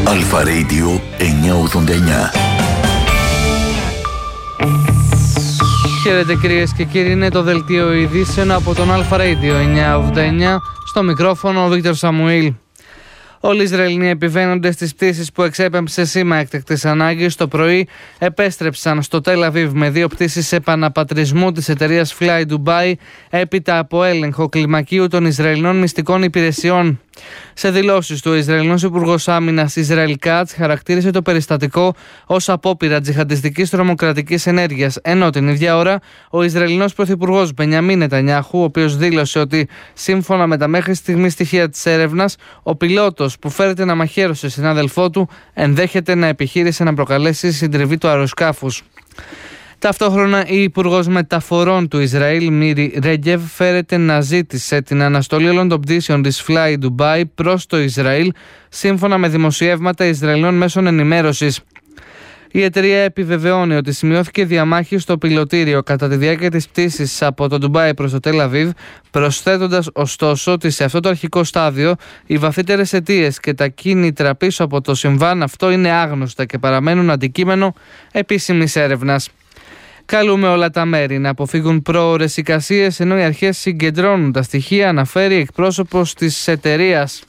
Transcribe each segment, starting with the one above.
Αλφα Radio 989. Χαίρετε κυρίες και κύριοι, είναι το δελτίο ειδήσεων από τον Αλφα Radio 989. Στο μικρόφωνο ο Βίκτορ Σαμουήλ. Όλοι οι Ισραηλοί επιβαίνοντες στις πτήσεις που εξέπεμψε σήμα έκτακτης ανάγκης το πρωί επέστρεψαν στο Τελ Αβίβ με 2 πτήσεις επαναπατρισμού της εταιρείας Fly Dubai έπειτα από έλεγχο κλιμακίου των Ισραηλινών μυστικών υπηρεσιών. Σε δηλώσεις του, ο Ισραηλινός Υπουργός Άμυνας Ισραήλ Κάτς χαρακτήρισε το περιστατικό ως απόπειρα τζιχαντιστικής τρομοκρατικής ενέργειας, ενώ την ίδια ώρα ο Ισραηλινός Πρωθυπουργός Μπενιαμίν Νετανιάχου, ο οποίος δήλωσε ότι σύμφωνα με τα μέχρι στιγμής στοιχεία της έρευνας, ο πιλότος που φέρεται να μαχαίρωσε συνάδελφό του ενδέχεται να επιχείρησε να προκαλέσει συντριβή του αεροσκάφους. Ταυτόχρονα, η Υπουργός Μεταφορών του Ισραήλ, Μίρι Ρέγκεβ, φέρεται να ζήτησε την αναστολή όλων των πτήσεων της Fly Dubai προς το Ισραήλ, σύμφωνα με δημοσιεύματα Ισραηλινών μέσων ενημέρωσης. Η εταιρεία επιβεβαιώνει ότι σημειώθηκε διαμάχη στο πιλωτήριο κατά τη διάρκεια της πτήσης από το Ντουμπάι προς το Τελ Αβίβ, προσθέτοντας ωστόσο ότι σε αυτό το αρχικό στάδιο οι βαθύτερες αιτίες και τα κίνητρα πίσω από το συμβάν αυτό είναι άγνωστα και παραμένουν αντικείμενο επίσημης έρευνας. Καλούμε όλα τα μέρη να αποφύγουν πρόωρες εικασίες ενώ οι αρχές συγκεντρώνουν τα στοιχεία, αναφέρει εκπρόσωπος της εταιρείας.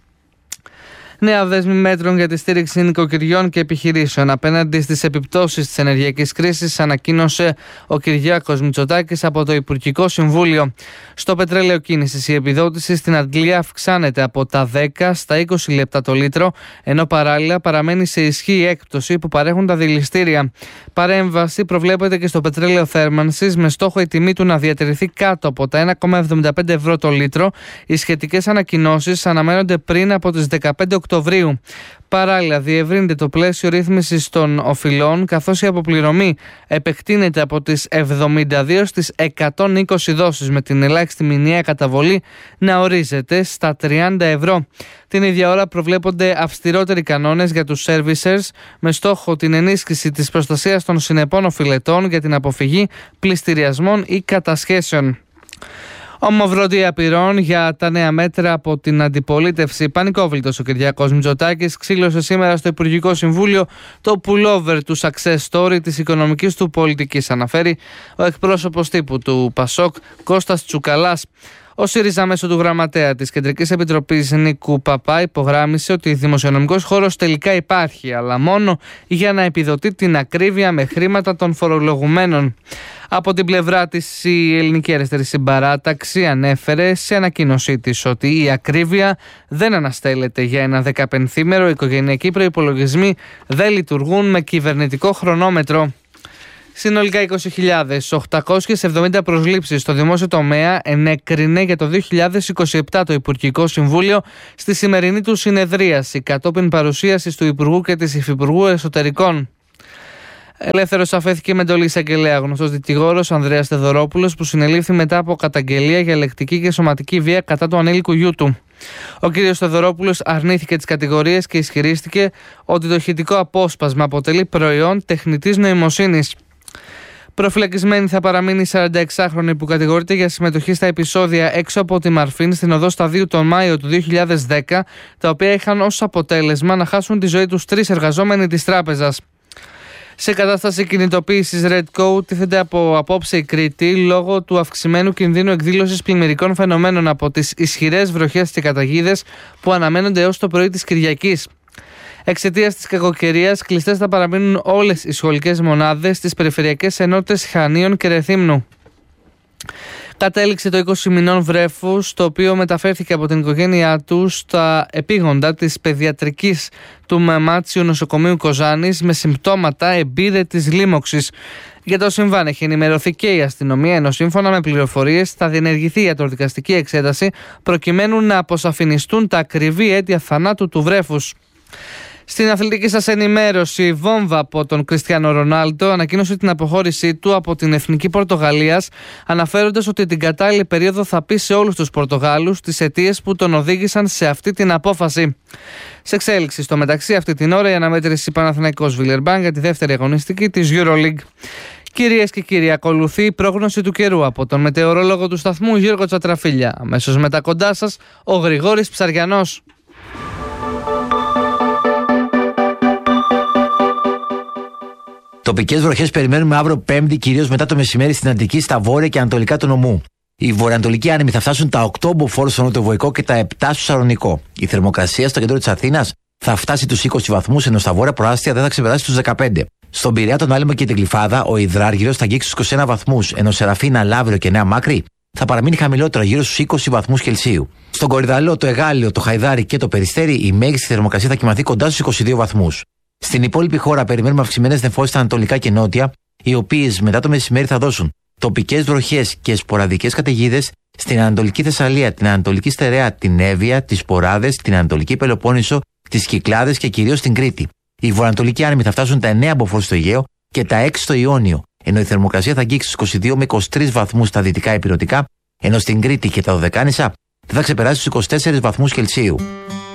Νέα δέσμη μέτρων για τη στήριξη νοικοκυριών και επιχειρήσεων απέναντι στις επιπτώσεις της ενεργειακής κρίσης ανακοίνωσε ο Κυριάκος Μητσοτάκης από το Υπουργικό Συμβούλιο. Στο πετρέλαιο κίνησης η επιδότηση στην Αγγλία αυξάνεται από τα 10 στα 20 λεπτά το λίτρο, ενώ παράλληλα παραμένει σε ισχύ η έκπτωση που παρέχουν τα δηληστήρια. Παρέμβαση προβλέπεται και στο πετρέλαιο θέρμανσης με στόχο η τιμή του να διατηρηθεί κάτω από τα 1,75 ευρώ το λίτρο. Οι σχετικές ανακοινώσεις αναμένονται πριν από τις 15 Οκτωβρίου. Παράλληλα, διευρύνεται το πλαίσιο ρύθμισης των οφειλών, καθώς η αποπληρωμή επεκτείνεται από τις 72 στις 120 δόσεις, με την ελάχιστη μηνιαία καταβολή να ορίζεται στα 30 ευρώ. Την ίδια ώρα προβλέπονται αυστηρότεροι κανόνες για τους servicers, με στόχο την ενίσχυση της προστασίας των συνεπών οφειλετών για την αποφυγή πληστηριασμών ή κατασχέσεων. Ομοβροντή απειρών για τα νέα μέτρα από την αντιπολίτευση. Πανικόβλητος ο Κυριάκος Μητσοτάκης ξύλωσε σήμερα στο Υπουργικό Συμβούλιο το pullover του success story της οικονομικής του πολιτικής, αναφέρει ο εκπρόσωπος τύπου του Πασόκ Κώστας Τσουκαλάς. Ο ΣΥΡΙΖΑ μέσω του γραμματέα της Κεντρικής Επιτροπής Νίκου Παπά υπογράμμισε ότι δημοσιονομικός χώρος τελικά υπάρχει, αλλά μόνο για να επιδοτεί την ακρίβεια με χρήματα των φορολογουμένων. Από την πλευρά της η Ελληνική Αριστερή Συμπαράταξη ανέφερε σε ανακοίνωσή της ότι η ακρίβεια δεν αναστέλλεται για ένα 15ήμερο, οι οικογενειακοί προϋπολογισμοί δεν λειτουργούν με κυβερνητικό χρονόμετρο. Συνολικά 20.870 προσλήψεις στο δημόσιο τομέα ενέκρινε για το 2027 το Υπουργικό Συμβούλιο στη σημερινή του συνεδρίαση κατόπιν παρουσίασης του Υπουργού και της Υφυπουργού Εσωτερικών. Ελεύθερος αφέθηκε με εντολή εισαγγελέα γνωστός δικηγόρος Ανδρέας Θεοδωρόπουλος, που συνελήφθη μετά από καταγγελία για λεκτική και σωματική βία κατά του ανήλικου γιού του. Ο κ. Θεοδωρόπουλος αρνήθηκε τις κατηγορίες και ισχυρίστηκε ότι το ηχητικό απόσπασμα αποτελεί προϊόν τεχνητής νοημοσύνης. Προφυλακισμένη θα παραμείνει η 46χρονη που κατηγορείται για συμμετοχή στα επεισόδια έξω από τη Μαρφίν στην οδό Σταδίου τον Μάιο του 2010, τα οποία είχαν ως αποτέλεσμα να χάσουν τη ζωή τους 3 εργαζόμενοι της τράπεζας. Σε κατάσταση κινητοποίησης Redco τίθεται από απόψε η Κρήτη λόγω του αυξημένου κινδύνου εκδήλωσης πλημμυρικών φαινομένων από τις ισχυρές βροχές και καταιγίδες που αναμένονται έως το πρωί της Κυριακής. Εξαιτίας της κακοκαιρίας, κλειστές θα παραμείνουν όλες οι σχολικές μονάδες στις περιφερειακές ενότητες Χανίων και Ρεθύμνου. Κατέληξε το 20 μηνών βρέφους, το οποίο μεταφέρθηκε από την οικογένειά του στα επίγοντα της παιδιατρικής του Μεμάτσιου Νοσοκομείου Κοζάνης με συμπτώματα εμπύρετης λίμωξης. Για το συμβάν έχει ενημερωθεί και η αστυνομία, ενώ σύμφωνα με πληροφορίες θα διενεργηθεί ιατροδικαστική εξέταση προκειμένου να αποσαφινιστούν τα ακριβή αίτια θανάτου του βρέφους. Στην αθλητική σας ενημέρωση, η βόμβα από τον Κριστιάνο Ρονάλντο ανακοίνωσε την αποχώρησή του από την Εθνική Πορτογαλίας, αναφέροντας ότι την κατάλληλη περίοδο θα πει σε όλους τους Πορτογάλους τις αιτίες που τον οδήγησαν σε αυτή την απόφαση. Σε εξέλιξη στο μεταξύ, αυτή την ώρα η αναμέτρηση Παναθηναϊκός Βιλερμπάν για τη δεύτερη αγωνιστική της EuroLeague. Κυρίες και κύριοι, ακολουθεί η πρόγνωση του καιρού από τον μετεωρολόγο του σταθμού Γιώργο Τσατραφίλια. Αμέσως μετά κοντά σας ο Γρηγόρης Ψαριανός. Τοπικές βροχές περιμένουμε αύριο Πέμπτη, κυρίως μετά το μεσημέρι στην Αττική, στα βόρεια και ανατολικά του νομού. Οι βορειοανατολικοί άνεμοι θα φτάσουν τα 8 μποφόρ στο νοτιοβοϊκό και τα 7 στο Σαλονικό. Η θερμοκρασία στο κέντρο της Αθήνας θα φτάσει τους 20 βαθμούς, ενώ στα βόρεια προάστια δεν θα ξεπεράσει τους 15. Στον Πειραιά, τον Άλυμο και την Γλυφάδα, ο Ιδράργυρος θα αγγίξει τους 21 βαθμούς, ενώ Σεραφίνα, Λαύριο και Νέα Μάκρη θα παραμείνει χαμηλότερο, γύρω στους 20 βαθμούς Κελσίου. Στον Κορυδαλό, το Εγάλιο, το Χαϊδάρι και το Περιστέρι, η μέγιστη θερμοκρασία θα κυμανθεί κοντά στους 22 βαθμούς. Στην υπόλοιπη χώρα περιμένουμε αυξημένες νεφώσεις στα ανατολικά και νότια, οι οποίες μετά το μεσημέρι θα δώσουν τοπικές βροχές και σποραδικές καταιγίδες στην Ανατολική Θεσσαλία, την Ανατολική Στερεά, την Εύβοια, τις Ποράδες, την Ανατολική Πελοπόννησο, τις Κυκλάδες και κυρίως την Κρήτη. Οι βορειοανατολικοί άνεμοι θα φτάσουν τα 9 μποφόρ στο Αιγαίο και τα 6 στο Ιόνιο, ενώ η θερμοκρασία θα αγγίξει στους 22 με 23 βαθμούς στα δυτικά ηπειρωτικά, ενώ στην Κρήτη και τα Δωδεκάνησα δεν θα ξεπεράσει τους 24 βαθμούς Κελσίου.